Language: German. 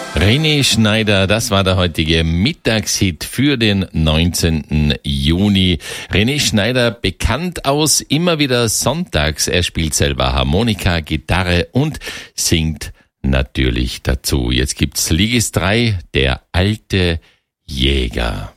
René Schneider, das war der heutige Mittagshit für den 19. Juni. René Schneider, bekannt aus immer wieder sonntags. Er spielt selber Harmonika, Gitarre und singt natürlich dazu. Jetzt gibt's Ligis 3, der alte Jäger.